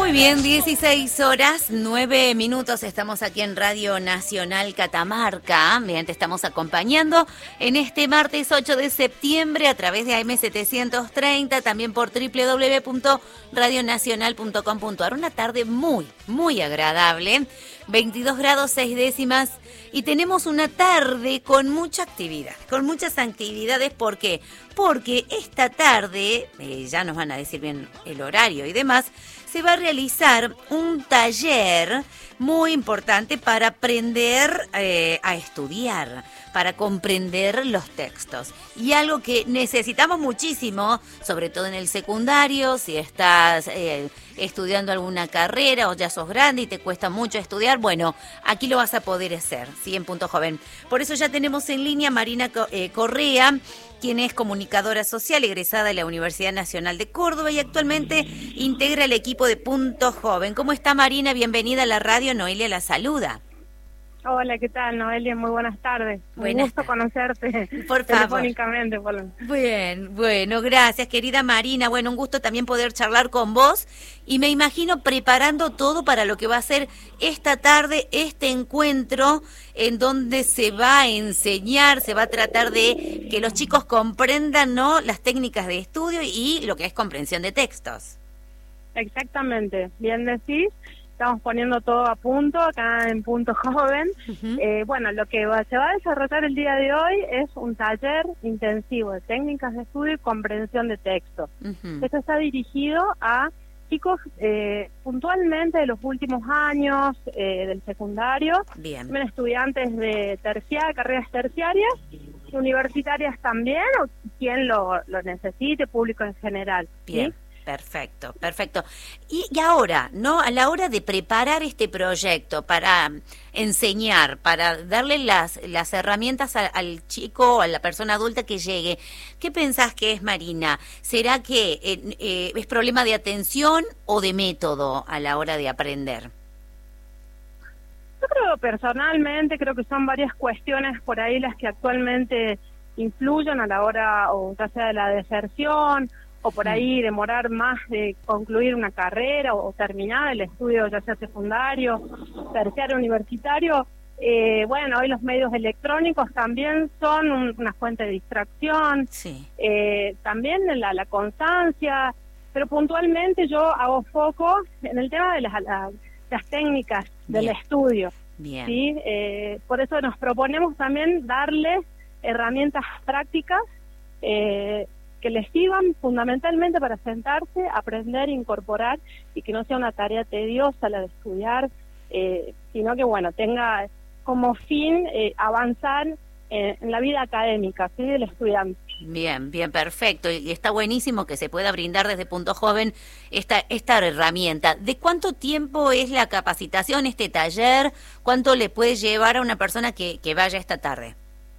Muy bien, 16 horas, 9 minutos, estamos aquí en Radio Nacional Catamarca. Bien, te estamos acompañando en este martes 8 de septiembre a través de AM730, también por www.radionacional.com.ar. Una tarde muy agradable, 22 grados 6 décimas, y tenemos una tarde con mucha actividad, con muchas actividades. ¿Por qué? Porque esta tarde, ya nos van a decir bien el horario y demás, se va a realizar un taller muy importante para aprender a estudiar, para comprender los textos. Y algo que necesitamos muchísimo, sobre todo en el secundario, si estás estudiando alguna carrera o ya sos grande y te cuesta mucho estudiar, bueno, aquí lo vas a poder hacer, ¿sí? En Punto Joven. Por eso ya tenemos en línea a Marina Correa, quien es comunicadora social egresada de la Universidad Nacional de Córdoba y actualmente integra el equipo de Punto Joven. ¿Cómo está, Marina? Bienvenida a la radio. Noelia la saluda. Hola, ¿qué tal, Noelia? Muy buenas tardes. Un gusto conocerte por telefónicamente. Bien, bueno, gracias, querida Marina. Bueno, un gusto también poder charlar con vos. Y me imagino preparando todo para lo que va a ser esta tarde, este encuentro en donde se va a enseñar, se va a tratar de que los chicos comprendan, ¿no?, las técnicas de estudio y lo que es comprensión de textos. Exactamente, bien decís. Estamos poniendo todo a punto acá en Punto Joven. Bueno, lo que se va a desarrollar el día de hoy es un taller intensivo de técnicas de estudio y comprensión de texto. Esto está dirigido a chicos puntualmente de los últimos años del secundario, también estudiantes de carreras terciarias, universitarias también, o quien lo necesite, público en general. Bien. ¿Sí? Perfecto. Y ahora, ¿no?, a la hora de preparar este proyecto para enseñar, para darle las herramientas al chico o a la persona adulta que llegue, ¿qué pensás que es, Marina? ¿Será que es problema de atención o de método a la hora de aprender? Yo personalmente creo que son varias cuestiones por ahí las que actualmente influyen a la hora, o ya sea de la deserción, o por ahí demorar más de concluir una carrera o terminar el estudio, ya sea secundario, terciario, universitario. Bueno, hoy los medios electrónicos también son una fuente de distracción, también la constancia, pero puntualmente yo hago foco en el tema de las técnicas del estudio. ¿Sí? Por eso nos proponemos también darles herramientas prácticas que les sirvan fundamentalmente para sentarse, aprender, incorporar, y que no sea una tarea tediosa la de estudiar, sino que, bueno, tenga como fin avanzar en la vida académica, ¿sí?, del estudiante. Bien, perfecto. Y está buenísimo que se pueda brindar desde Punto Joven esta herramienta. ¿De cuánto tiempo es la capacitación, este taller? ¿Cuánto le puede llevar a una persona que vaya esta tarde?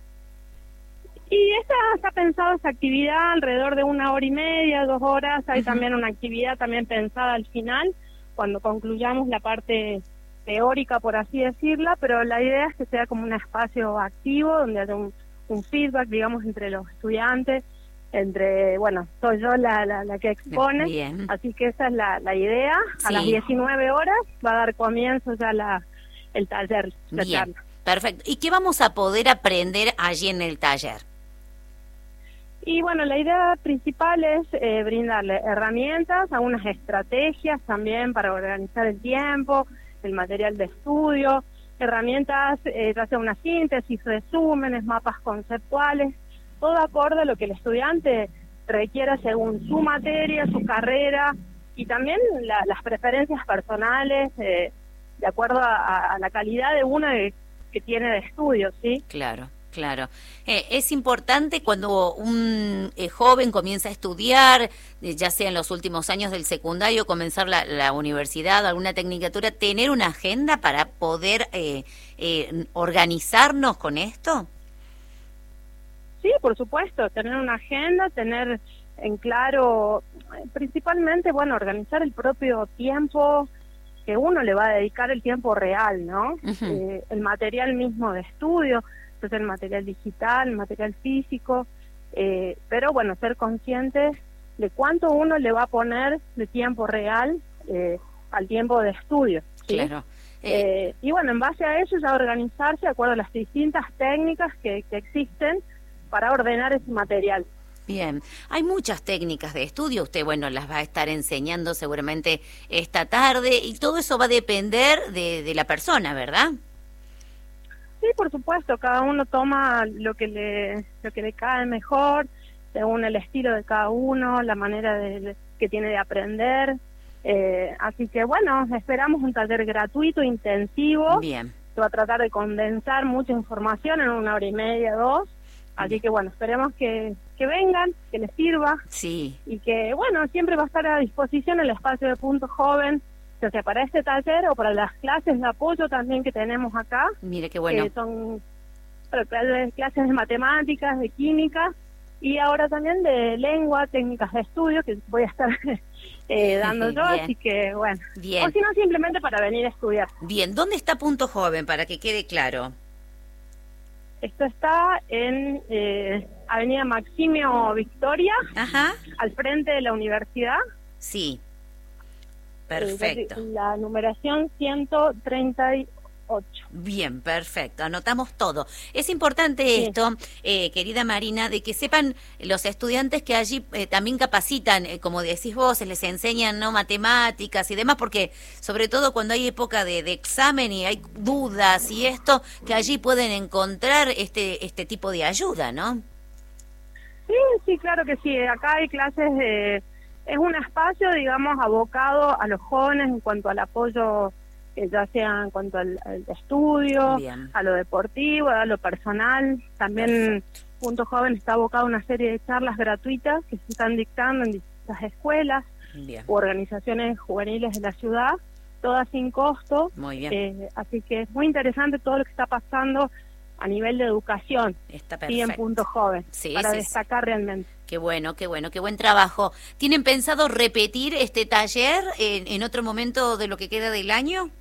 Y está pensado esa actividad alrededor de 1 hora y media, 2 horas. Hay también una actividad también pensada al final, cuando concluyamos la parte teórica, por así decirla, pero la idea es que sea como un espacio activo, donde haya un feedback, digamos, entre los estudiantes, bueno, soy yo la que expone. Bien. Así que esa es la idea. A las 19 horas va a dar comienzo ya el taller, la charla. Perfecto. ¿Y qué vamos a poder aprender allí en el taller? Y bueno, la idea principal es brindarle herramientas, algunas estrategias también para organizar el tiempo, el material de estudio, herramientas, ya sea una síntesis, resúmenes, mapas conceptuales, todo acorde a lo que el estudiante requiera según su materia, su carrera, y también las preferencias personales, de acuerdo a la calidad de uno que tiene de estudio, ¿sí? Claro. Es importante cuando un joven comienza a estudiar, ya sea en los últimos años del secundario, comenzar la universidad, alguna tecnicatura, tener una agenda para poder organizarnos con esto. Sí, por supuesto, tener una agenda, tener en claro, principalmente, bueno, organizar el propio tiempo que uno le va a dedicar, el tiempo real, ¿no? El material mismo de estudio, entonces el material digital, el material físico, pero bueno, ser conscientes de cuánto uno le va a poner de tiempo real al tiempo de estudio, ¿sí? Claro. Y bueno, en base a eso ya organizarse de acuerdo a las distintas técnicas que existen para ordenar ese material. Bien, hay muchas técnicas de estudio, usted, bueno, las va a estar enseñando seguramente esta tarde, y todo eso va a depender de la persona, ¿verdad? Sí, por supuesto, cada uno toma lo que le cae mejor, según el estilo de cada uno, la manera que tiene de aprender. Así que bueno, esperamos un taller gratuito, intensivo. Bien. Se va a tratar de condensar mucha información en 1 hora y media, 2. Así que bueno, esperemos que vengan, que les sirva. Sí. Y que bueno, siempre va a estar a disposición el espacio de Punto Joven, ya sea para este taller o para las clases de apoyo también que tenemos acá. Mire qué bueno. Que son clases de matemáticas, de química y ahora también de lengua, técnicas de estudio que voy a estar dando yo, Bien. así que bueno. Bien. O si no, simplemente para venir a estudiar. Bien, ¿dónde está Punto Joven para que quede claro? Esto está en Avenida Maximio Victoria, Ajá. al frente de la universidad. Sí. Perfecto. La numeración 138. Bien, perfecto, anotamos todo. Es importante Sí. esto, querida Marina, de que sepan los estudiantes que allí también capacitan, como decís vos, les enseñan, ¿no?, matemáticas y demás, porque sobre todo cuando hay época de examen y hay dudas y esto, que allí pueden encontrar este tipo de ayuda, ¿no? Sí, claro que sí. Acá hay clases es un espacio, digamos, abocado a los jóvenes en cuanto al apoyo, ya sea en cuanto al estudio, Bien. a lo deportivo, a lo personal. También Punto Joven está abocado a una serie de charlas gratuitas que se están dictando en distintas escuelas Bien. u organizaciones juveniles de la ciudad, todas sin costo. Muy bien. Así que es muy interesante todo lo que está pasando a nivel de educación. Está Sí, en perfecto. Punto Joven, Sí, para sí, destacar realmente. Qué bueno, qué buen trabajo. ¿Tienen pensado repetir este taller en otro momento de lo que queda del año?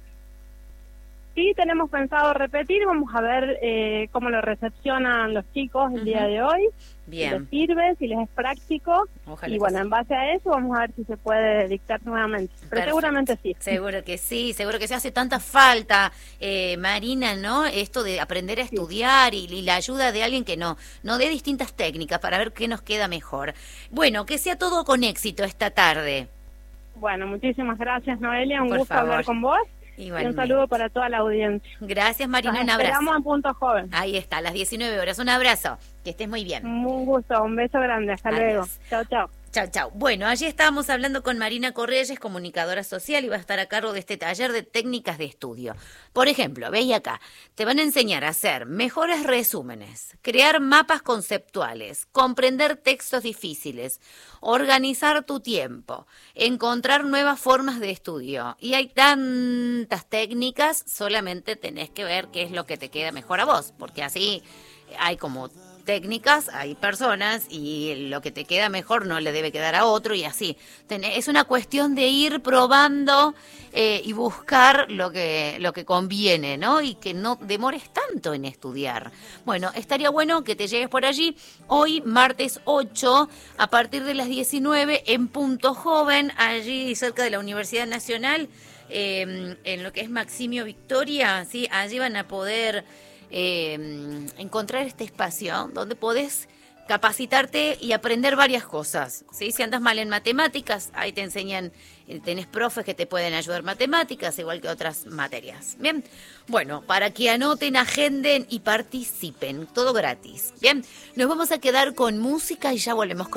Sí, tenemos pensado repetir, vamos a ver cómo lo recepcionan los chicos el día de hoy, Bien. si les sirve, si les es práctico, Ojalá y que bueno, sí. en base a eso vamos a ver si se puede dictar nuevamente, pero Perfecto. seguramente sí. Seguro que sí, seguro que se hace tanta falta, Marina, ¿no? Esto de aprender a estudiar y la ayuda de alguien que no dé distintas técnicas para ver qué nos queda mejor. Bueno, que sea todo con éxito esta tarde. Bueno, muchísimas gracias, Noelia, un Por gusto favor. hablar con vos, y Igualmente. un saludo para toda la audiencia. Gracias, Marina, Nos un abrazo. esperamos en Punto Joven. Ahí está, a las 19 horas. Un abrazo, que estés muy bien. Un gusto, un beso grande, hasta Adiós. luego. Chao, chao. Chau, chau. Bueno, allí estábamos hablando con Marina Correyes, comunicadora social, y va a estar a cargo de este taller de técnicas de estudio. Por ejemplo, veis acá, te van a enseñar a hacer mejores resúmenes, crear mapas conceptuales, comprender textos difíciles, organizar tu tiempo, encontrar nuevas formas de estudio. Y hay tantas técnicas, solamente tenés que ver qué es lo que te queda mejor a vos, porque así hay como técnicas, hay personas y lo que te queda mejor no le debe quedar a otro y así. Es una cuestión de ir probando y buscar lo que conviene, ¿no? Y que no demores tanto en estudiar. Bueno, estaría bueno que te llegues por allí hoy, martes 8, a partir de las 19 en Punto Joven, allí cerca de la Universidad Nacional, en lo que es Maximio Victoria, ¿sí? Allí van a poder encontrar este espacio donde podés capacitarte y aprender varias cosas, ¿sí? Si andas mal en matemáticas, ahí te enseñan, tenés profes que te pueden ayudar matemáticas, igual que otras materias. Bien, bueno, para que anoten, agenden y participen, todo gratis. Bien, nos vamos a quedar con música y ya volvemos con